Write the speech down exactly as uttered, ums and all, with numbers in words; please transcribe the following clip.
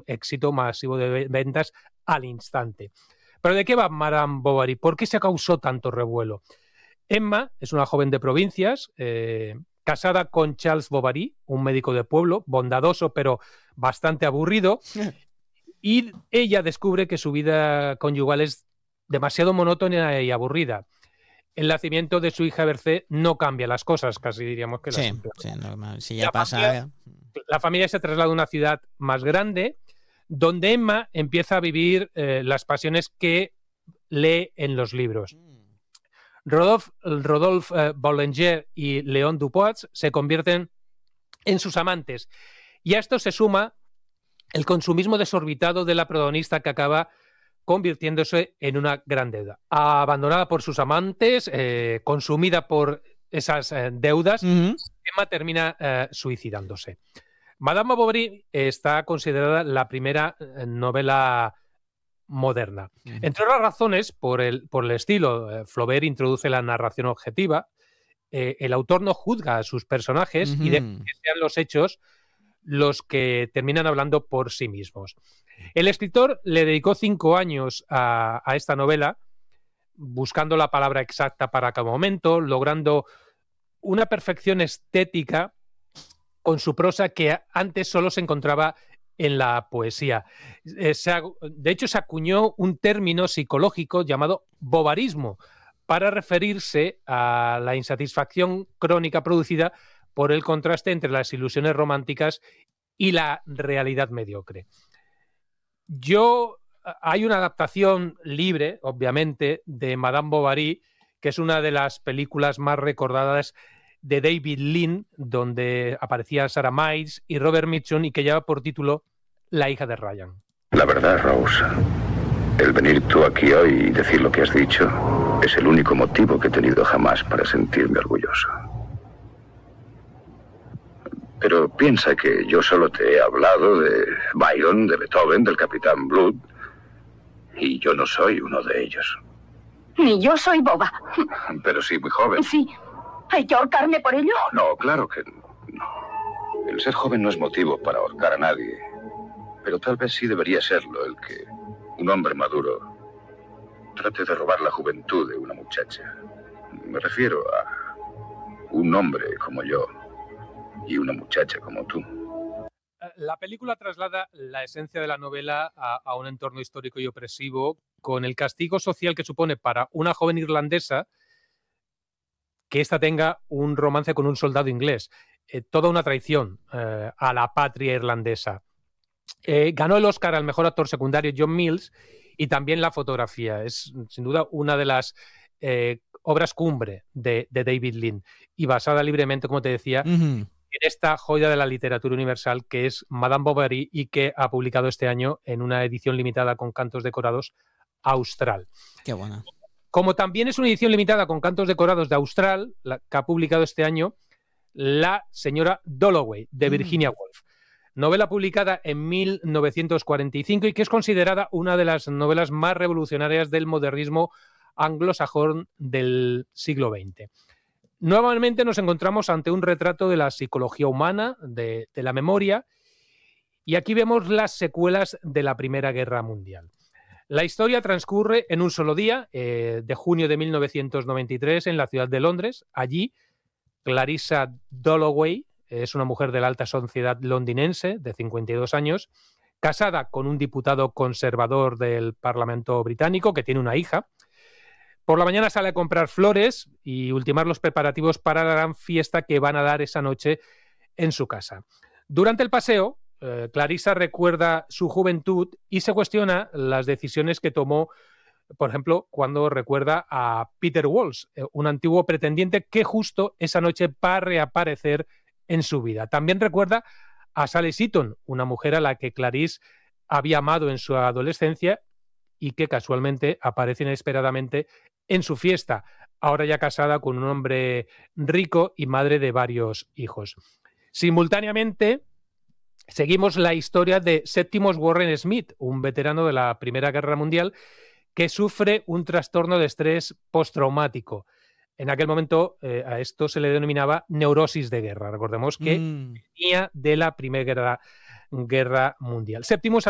éxito masivo de ventas al instante. ¿Pero de qué va Madame Bovary? ¿Por qué se causó tanto revuelo? Emma es una joven de provincias, eh, casada con Charles Bovary, un médico de pueblo, bondadoso pero bastante aburrido, y ella descubre que su vida conyugal es demasiado monótona y aburrida. El nacimiento de su hija Bercé no cambia las cosas, casi diríamos que las Sí, empeora. sí, normal. Si ya La pasa... familia, la familia se traslada a una ciudad más grande, donde Emma empieza a vivir eh, las pasiones que lee en los libros. Rodolphe, Rodolphe eh, Boulanger y Léon Dupoix se convierten en sus amantes. Y a esto se suma el consumismo desorbitado de la protagonista, que acaba convirtiéndose en una gran deuda. Abandonada por sus amantes, eh, consumida por esas eh, deudas, uh-huh. Emma termina eh, suicidándose. Madame Bovary está considerada la primera eh, novela moderna. Uh-huh. Entre otras razones, por el, por el estilo. eh, Flaubert introduce la narración objetiva, eh, el autor no juzga a sus personajes uh-huh. y deja que sean los hechos los que terminan hablando por sí mismos. El escritor le dedicó cinco años a, a esta novela, buscando la palabra exacta para cada momento, logrando una perfección estética con su prosa que antes solo se encontraba en la poesía. Eh, se, de hecho, se acuñó un término psicológico llamado bovarismo para referirse a la insatisfacción crónica producida por el contraste entre las ilusiones románticas y la realidad mediocre. Yo, hay una adaptación libre, obviamente, de Madame Bovary, que es una de las películas más recordadas de David Lean, donde aparecían Sarah Miles y Robert Mitchum, y que lleva por título La hija de Ryan. La verdad, Rose, el venir tú aquí hoy y decir lo que has dicho es el único motivo que he tenido jamás para sentirme orgulloso. Pero piensa que yo solo te he hablado de Byron, de Beethoven, del Capitán Blood, y yo no soy uno de ellos. Ni yo soy boba. Pero sí, muy joven. Sí. ¿Hay que ahorcarme por ello? No, no, claro que no. El ser joven no es motivo para ahorcar a nadie, pero tal vez sí debería serlo el que un hombre maduro trate de robar la juventud de una muchacha. Me refiero a un hombre como yo y una muchacha como tú. La película traslada la esencia de la novela a, a un entorno histórico y opresivo, con el castigo social que supone para una joven irlandesa que ésta tenga un romance con un soldado inglés. Eh, toda una traición eh, a la patria irlandesa. Eh, ganó el Oscar al mejor actor secundario John Mills, y también la fotografía. Es sin duda una de las eh, obras cumbre de, de David Lean, y basada libremente, como te decía, uh-huh. en esta joya de la literatura universal que es Madame Bovary, y que ha publicado este año en una edición limitada con cantos decorados Austral. Qué buena. Como también es una edición limitada con cantos decorados de Austral, la que ha publicado este año la señora Dalloway, de Virginia mm. Woolf. Novela publicada en mil novecientos cuarenta y cinco y que es considerada una de las novelas más revolucionarias del modernismo anglosajón del siglo veinte. Nuevamente nos encontramos ante un retrato de la psicología humana, de, de la memoria, y aquí vemos las secuelas de la Primera Guerra Mundial. La historia transcurre en un solo día, eh, de junio de mil novecientos noventa y tres, en la ciudad de Londres. Allí, Clarissa Dalloway es una mujer de la alta sociedad londinense, de cincuenta y dos años, casada con un diputado conservador del Parlamento británico, que tiene una hija. Por la mañana sale a comprar flores y ultimar los preparativos para la gran fiesta que van a dar esa noche en su casa. Durante el paseo, eh, Clarissa recuerda su juventud y se cuestiona las decisiones que tomó, por ejemplo, cuando recuerda a Peter Walsh, eh, un antiguo pretendiente que justo esa noche va a reaparecer en su vida. También recuerda a Sally Seaton, una mujer a la que Clarice había amado en su adolescencia y que casualmente aparece inesperadamente en su fiesta, ahora ya casada con un hombre rico y madre de varios hijos. Simultáneamente, seguimos la historia de Septimus Warren Smith, un veterano de la Primera Guerra Mundial que sufre un trastorno de estrés postraumático. En aquel momento eh, a esto se le denominaba neurosis de guerra. Recordemos que mm. venía de la Primera Guerra, Guerra Mundial. Septimus